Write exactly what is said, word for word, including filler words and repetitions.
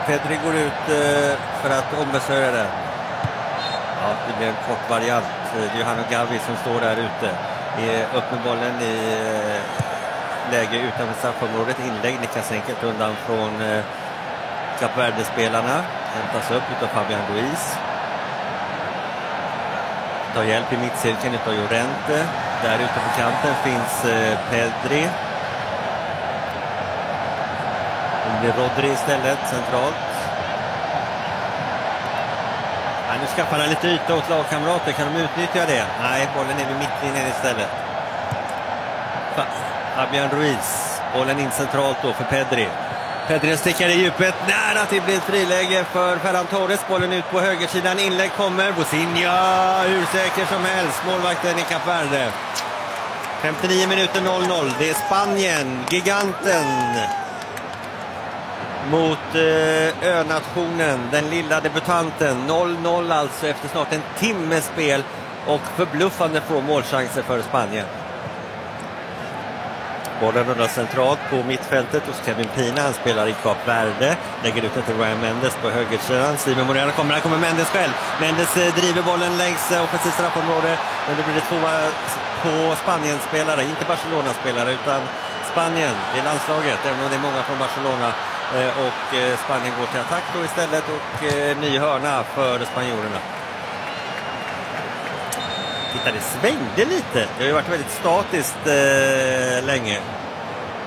Pedri går ut eh, för att ombesörja det. Ja, det blir en kort variant. Det är han och Gavi som står där ute. Upp med bollen i eh, läge utanför straffområdet. Inlägg nickas enkelt undan från eh, Kap Verde-spelarna. Hämtas upp utav Fabian Ruiz. Tar hjälp i mittcirkeln utav Llorente. Där ute på kanten finns eh, Pedri. Det blir Rodri istället centralt. Ja, nu skaffar han lite yta åt lagkamrater. Kan de utnyttja det? Nej, bollen är vid mittlinjen istället. Fabian Ruiz. Bollen in centralt då för Pedri. Pedri stickar i djupet. Nära till blir ett friläge för Ferran Torres. Bollen ut på högersidan. Inlägg kommer. Bosinha hur säker som helst. Målvakten i Kap Verde. femtionio minuter noll noll. Det är Spanien. Giganten. Mot eh, önationen, den lilla debutanten. noll noll alltså efter snart en timmes spel. Och förbluffande få målchanser för Spanien. Bollen rullar centralt på mittfältet hos Kevin Pina. Han spelar i Kap Verde. Lägger ut till Ryan Mendes på högersidan. Simon Moreno kommer, här kommer Mendes själv. Mendes eh, driver bollen längs eh, offensivt straffområde. Men det blir det två på Spanien-spelare. Inte Barcelona-spelare utan Spanien i landslaget. Även om det är många från Barcelona. Och Spanien går till attack då istället och eh, ny hörna för spanjorerna. Titta, det svängde lite. Det har ju varit väldigt statiskt eh, länge.